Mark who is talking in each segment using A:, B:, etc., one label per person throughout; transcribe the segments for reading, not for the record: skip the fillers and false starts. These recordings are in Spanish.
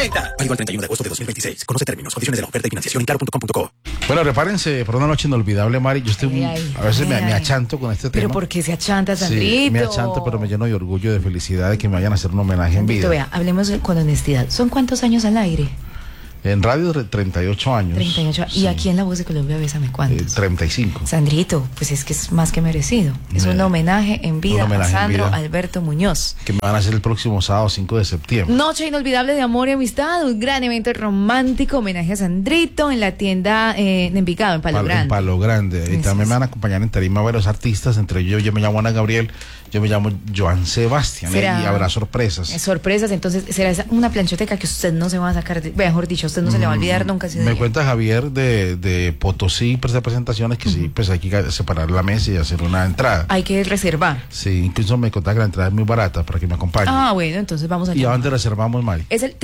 A: 30. Válido al 31 de agosto de 2026. Conoce términos, condiciones de la oferta y financiación en claro.com.co.
B: Bueno, repárense, por una noche inolvidable, Mari. Yo estoy a veces me achanto con este tema.
C: ¿Pero por qué se achanta, Sandrito?
B: Sí, me achanto, pero me lleno de orgullo, de felicidad de que me vayan a hacer un homenaje en vida.
C: Vea, hablemos con honestidad. ¿Son cuántos años al aire?
B: En radio 38 años.
C: 38. Sí. Y aquí en La Voz de Colombia, bésame cuántos.
B: 35.
C: Sandrito, pues es que es más que merecido. Es un homenaje en vida a Sandro Alberto Muñoz.
B: Que me van a hacer el próximo sábado 5 de septiembre.
C: Noche inolvidable de amor y amistad, un gran evento romántico, homenaje a Sandrito en la tienda en Envigado, en Palo Grande.
B: En Palo Grande. Y también me van a acompañar en tarima varios artistas, entre ellos yo me llamo Ana Gabriel, yo me llamo Joan Sebastián, y habrá sorpresas.
C: Sorpresas, entonces será una planchoteca que usted no se va a sacar, mejor dicho, usted no se le va a olvidar nunca ese día.
B: Me cuenta Javier de Potosí, presentaciones, que sí, pues hay que separar la mesa y hacer una entrada.
C: Hay que reservar.
B: Sí, incluso me contaba que la entrada es muy barata para que me acompañe.
C: Ah, bueno, entonces vamos a
B: ¿Y a dónde reservamos, Mari?
C: Es el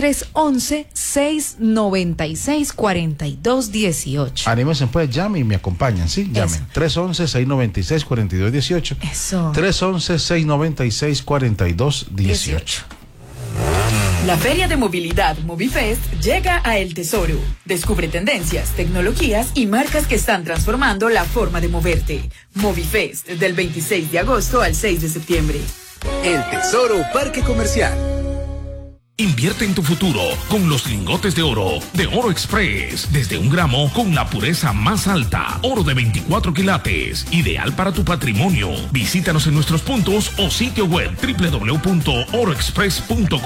C: 311-696-4218.
B: Anímense, pues, llamen y me acompañan, ¿sí? Llamen. 311-696-4218.
C: Eso.
B: 311-696-4218.
D: La Feria de Movilidad Movifest llega a El Tesoro. Descubre tendencias, tecnologías y marcas que están transformando la forma de moverte. Movifest, del 26 de agosto al 6 de septiembre.
A: El Tesoro Parque Comercial.
E: Invierte en tu futuro con los lingotes de Oro Express. Desde 1 gramo con la pureza más alta. Oro de 24 quilates. Ideal para tu patrimonio. Visítanos en nuestros puntos o sitio web www.oroexpress.com.co.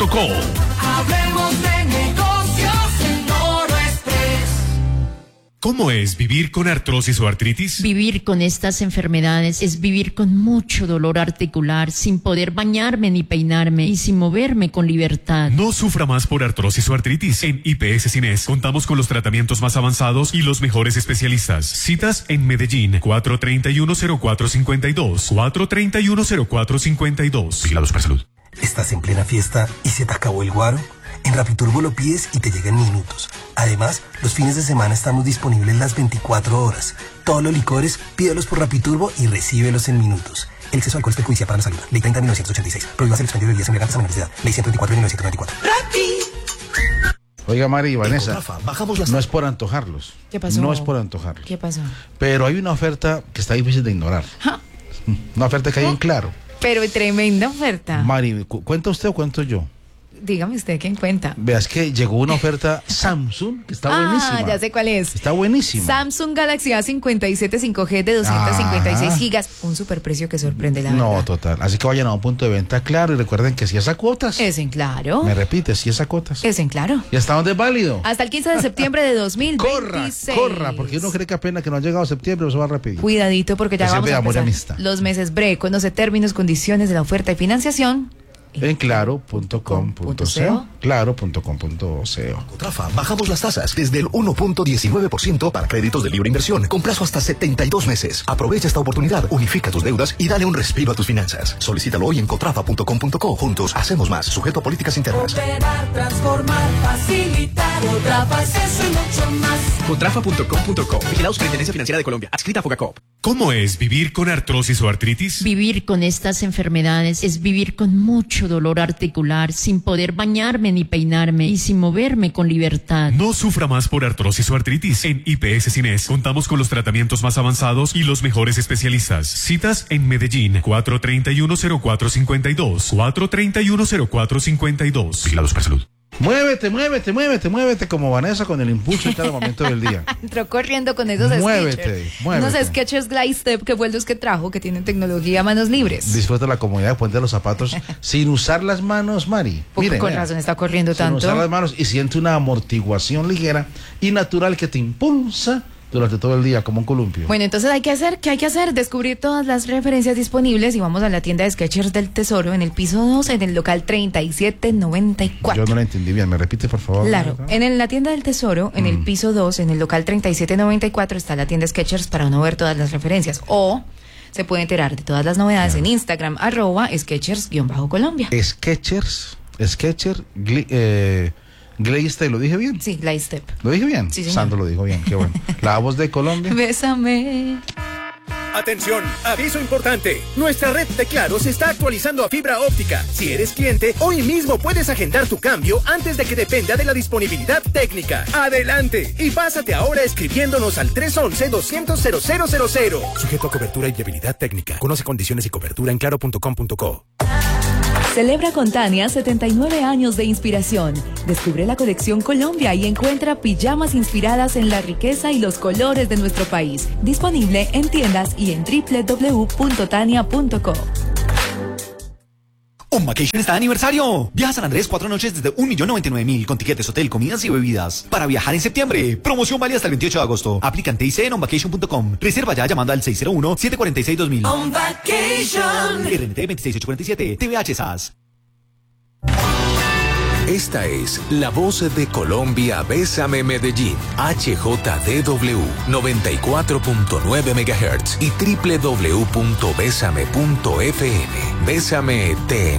F: Hablemos de negocios en Oro Express.
G: ¿Cómo es vivir con artrosis o artritis?
H: Vivir con estas enfermedades es vivir con mucho dolor articular, sin poder bañarme ni peinarme y sin moverme con libertad.
G: No sufra más por artrosis o artritis. En IPS Cines contamos con los tratamientos más avanzados y los mejores especialistas. Citas en Medellín, 431-0452. 431-0452.
I: Vigilados para salud. ¿Estás en plena fiesta y se te acabó el guaro? En Rapiturbo lo pides y te llega en minutos. Además, los fines de semana estamos disponibles las 24 horas. Todos los licores, pídelos por Rapiturbo y recíbelos en minutos. El exceso de alcohol es perjudicial para la salud. Ley 30 de 1986. Prohíbas el expendio de bebidas embriagantes a menores de edad. Ley 124 de 1994.
B: Oiga, Mari y Vanessa, no es por antojarlos.
C: ¿Qué pasó?
B: No es por antojarlos.
C: ¿Qué pasó?
B: Pero hay una oferta que está difícil de ignorar. Una oferta que hay en Claro.
C: Pero tremenda oferta.
B: Mari, ¿cuenta usted o cuento yo?
C: Dígame usted quién cuenta.
B: Veas que llegó una oferta Samsung que está buenísima.
C: Ya sé cuál es.
B: Está buenísima.
C: Samsung Galaxy A57 5G de 256 gigas. Un superprecio que sorprende, la verdad.
B: No, total. Así que vayan a un punto de venta Claro y recuerden que si es a cuotas.
C: Es en Claro.
B: Me repite, si es a cuotas.
C: Es en Claro.
B: ¿Y hasta dónde es válido?
C: Hasta el 15 de septiembre de 2026.
B: Corra, porque uno cree que apenas que no ha llegado septiembre, eso va rápido.
C: Cuidadito porque ya vamos a empezar los meses bre. Conoce términos, condiciones de la oferta y financiación
B: en claro.com.co. Claro.com.co.
A: Trafa, bajamos las tasas desde el 1.19% para créditos de libre inversión, con plazo hasta 72 meses. Aprovecha esta oportunidad, unifica tus deudas y dale un respiro a tus finanzas. Solicítalo hoy en cotrafa.com.co. Juntos hacemos más, sujeto a políticas internas.
F: Operar, transformar, facilitar, Cotrafa es eso y mucho más.
A: Cotrafa.com.co. Vigilados Superintendencia Financiera de Colombia. Adscrita a Fogacop.
G: ¿Cómo es vivir con artrosis o artritis?
H: Vivir con estas enfermedades es vivir con mucho dolor articular, sin poder bañarme ni peinarme y sin moverme con libertad.
G: No sufra más por artrosis o artritis. En IPS Cines contamos con los tratamientos más avanzados y los mejores especialistas. Citas en Medellín, 431-0452. 431-0452.
B: Vigilados para salud. Muévete como Vanessa con el impulso en cada momento del día.
C: Entró corriendo con esos
B: muévete.
C: Unos Skechers Glide Step que fue los que trajo, que tienen tecnología manos libres.
B: Disfruta la comodidad de ponerte los zapatos sin usar las manos, Mari.
C: Miren, con razón está corriendo tanto.
B: Sin usar las manos y siente una amortiguación ligera y natural que te impulsa durante todo el día como un columpio.
C: Bueno, entonces ¿qué hay que hacer? Descubrir todas las referencias disponibles y vamos a la tienda de Skechers del Tesoro en el piso 2, en el local 3794.
B: Yo no la entendí bien, ¿me repite por favor?
C: Claro, en la tienda del Tesoro, en el piso 2, en el local 3794 está la tienda Skechers para uno ver todas las referencias. O se puede enterar de todas las novedades en Instagram, @Skechers_Colombia.
B: Skechers, Glide Step, ¿lo dije bien?
C: Sí, Glide Step.
B: ¿Lo dije bien?
C: Sí, señor.
B: Sandro lo dijo bien, qué bueno. La voz de Colombia.
C: Bésame.
J: Atención, aviso importante. Nuestra red de Claro se está actualizando a fibra óptica. Si eres cliente, hoy mismo puedes agendar tu cambio antes de que dependa de la disponibilidad técnica. Adelante y pásate ahora escribiéndonos al 311-200-0000. Sujeto a cobertura y viabilidad técnica. Conoce condiciones y cobertura en claro.com.co.
K: Celebra con Tania 79 años de inspiración. Descubre la colección Colombia y encuentra pijamas inspiradas en la riqueza y los colores de nuestro país. Disponible en tiendas y en www.tania.co.
L: On Vacation está de aniversario. Viaja a San Andrés 4 noches desde 1.099.000 con tiquetes, hotel, comidas y bebidas. Para viajar en septiembre. Promoción válida hasta el 28 de agosto. Aplica en TIC en onvacation.com. Reserva ya llamando al 601-746-2000.
F: On Vacation.
L: RNT 26847. TVH SAS.
M: Esta es la voz de Colombia. Bésame Medellín. HJDW 94.9 MHz y www.besame.fm. Bésame te